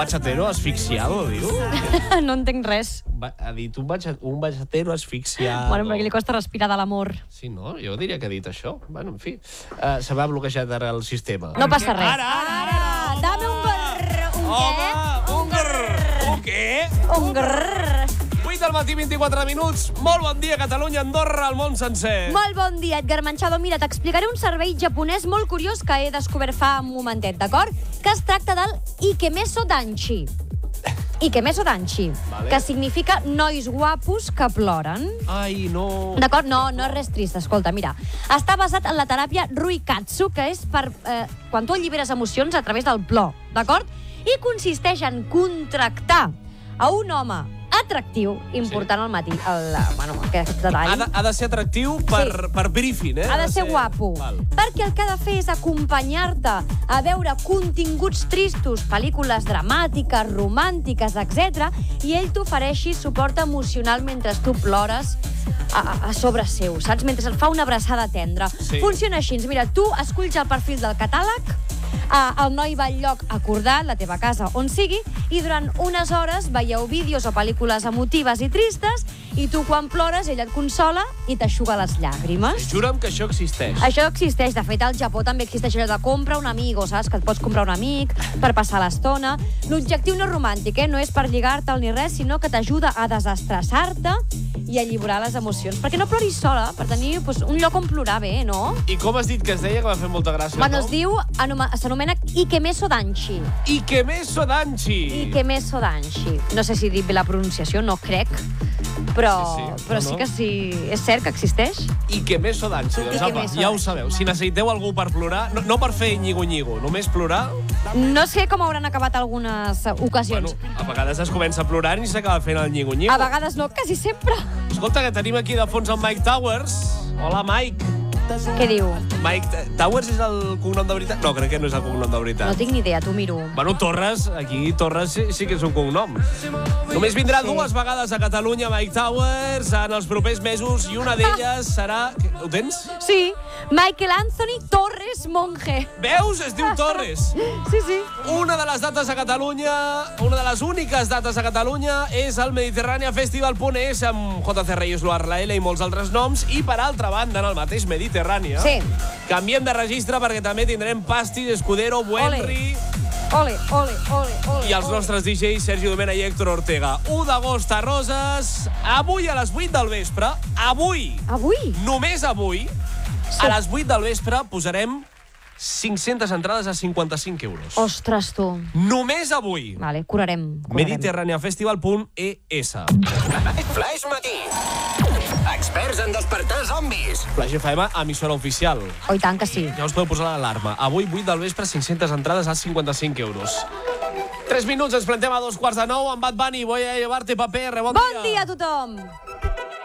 bachatero asfixiado, diu? No entenc res. Ha dit un bachatero asfixiado. Bueno, perquè li costa respirar de l'amor. Sí, no? Jo diria que ha dit això. Bueno, en fi, se m'ha bloquejat ara el sistema. No passa res. Ara! Dame un grrr. Un què? Home, un grrr. Un què? Un grrr. 8 del matí, 24 minuts. Molt bon dia, Catalunya, Andorra, el món sencer. Molt bon dia, Edgar Manchado. Mira, t'explicaré un servei japonès molt curiós que he descobert fa un momentet, d'acord? Que es tracta del Ikemeso Danchi. Ikemeso Danchi, Vale. que significa nois guapos que ploren. Ai, no. D'acord? No és res trist, escolta, mira. Està basat en la teràpia Ruikatsu, que és per quan tu alliberes emocions a través del plor, d'acord? I consisteix en contractar a un home atractiu, important al matí, aquest detall. Ha de ser atractiu per briefing, eh? Ha de ser guapo. Val. Perquè el que ha de fer és acompanyar-te a veure continguts tristos, pel·lícules dramàtiques, romàntiques, etc. I ell t'ofereixi suport emocional mentre tu plores a sobre seu, saps? Mentre et fa una abraçada tendra. Sí. Funciona així. Mira, tu esculls el perfil del catàleg, el noi va al lloc acordat, la teva casa, on sigui, i durant unes hores veieu vídeos o pel·lícules emotives i tristes, i tu, quan plores, ell et consola i t'aixuga les llàgrimes. Jura'm que això existeix. Això existeix. De fet, al Japó també existeix allò de compra un amigo, saps? Que et pots comprar un amic per passar l'estona. L'objectiu no és romàntic, no és per lligar-te'l ni res, sinó que t'ajuda a desestressar-te i a alliberar les emocions. Perquè no ploris sola, per tenir un lloc on plorar bé, no? I com has dit que es deia, que m'ha fet molta gràcia? Bueno, s'anomena Ikemeso Danchi. Ikemeso Danchi. Ikemeso Danchi. No sé si he dit bé la pronunciació, no crec, però sí que sí. És cert que existeix? Ikemeso Danchi. Doncs apa, ja ho sabeu. Si necessiteu algú per plorar, no per fer nyigo-nyigo, només plorar... No sé com hauran acabat algunes ocasions. Bueno, a vegades es comença plorant i s'acaba fent el nyigo-nyigo. A vegades no, quasi sempre. Escolta, que tenim aquí de fons el Mike Towers. Hola, Mike. Què diu? Mike Towers és el cognom de veritat? No, crec que no és el cognom de veritat. No tinc ni idea, t'ho miro. Bueno, Torres, aquí Torres sí que és un cognom. Només vindrà dues vegades a Catalunya Mike Towers en els propers mesos i una d'elles serà... Ho tens? Sí, Michael Anthony Torres Monge. Veus? Es diu Torres. Sí. Una de les dates a Catalunya, una de les úniques dates a Catalunya és el Mediterrània Festival.es amb JC Reyes, Luar La L i molts altres noms. I per altra banda, en el mateix Mediterrània, canviem de registre perquè també tindrem Pastis, Escudero, Buenri... Ole. I els nostres DJs, Sergi Domena i Héctor Ortega. 1 d'agost a Roses, avui a les 8 del vespre, avui, només avui, a les 8 del vespre posarem 500 entrades a 55 euros. Ostres, tu. Només avui. Vale, curarem. Mediterraneafestival.es. Flash Matí. Experts en despertar zombis. Flash FM, emissora oficial. Oh, i tant que sí. Ja us podeu posar l'alarma. Avui, 8 del vespre, 500 entrades a 55 euros. 3 minuts, ens plantem a 2:15 amb Bad Bunny. Voy a llevarte paper. Bon dia. Bon dia a tothom.